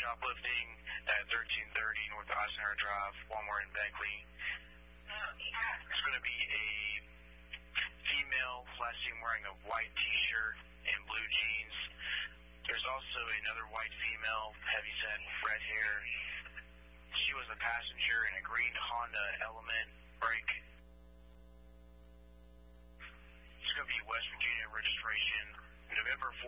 shoplifting at 1330 North Eisenhower Drive, Walmart in Beckley. There's going to be a female last seen wearing a white t-shirt and blue jeans. There's also another white female, heavyset, with red hair. She was a passenger in a green Honda Element brake. It's going to be West Virginia registration, November 4,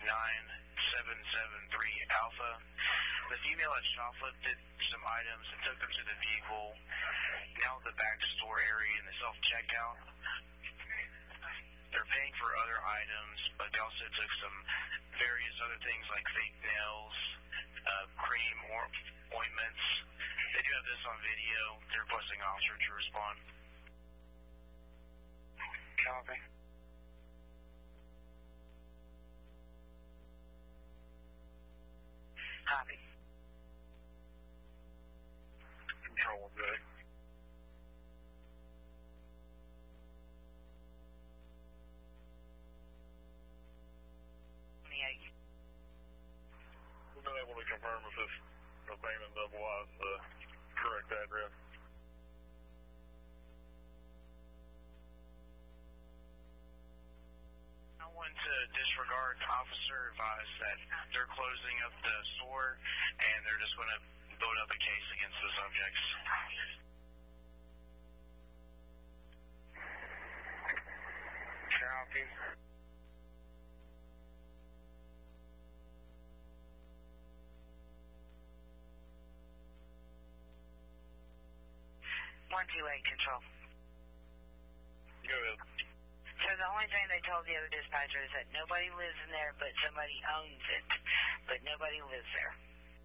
9773 Alpha. The female had shoplifted some items and took them to the vehicle. Now the back store area in the self-checkout. They're paying for other items, but they also took some various other things like fake nails, cream, or ointments. They do have this on video. They're requesting an officer to respond. Copy. Copy. Control good. We've been able to confirm if this abandoned double I is the correct address. I want to disregard. The officer advised that they're closing up the store and they're just going to build up a case against the subjects. Copy. One, 2, 8, control. Go ahead. So the only thing they told the other dispatcher is that nobody lives in there, but somebody owns it. But nobody lives there.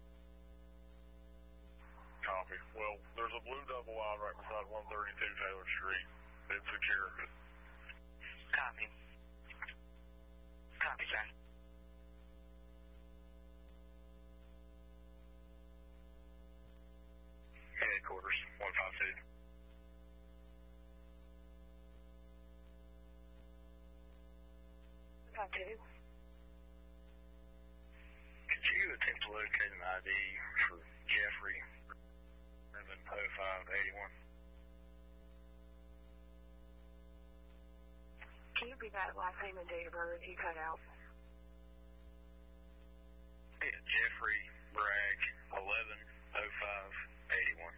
Copy. Well, there's a blue double I right beside 132 Taylor Street. It's secure. Copy. Copy, sir. Headquarters, 152. Copy. Could you attempt to locate an ID for Jeffrey 70581? Can you repeat that last name and date of birth? He cut out. Yeah, Jeffrey Bragg, 110581.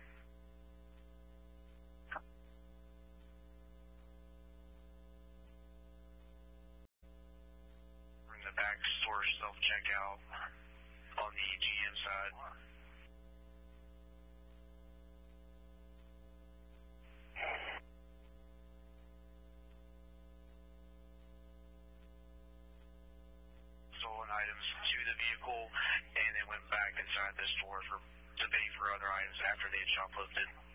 In the back store self-checkout on the GM side. Stolen items to the vehicle and then went back inside the store to pay for other items after they had shoplifted.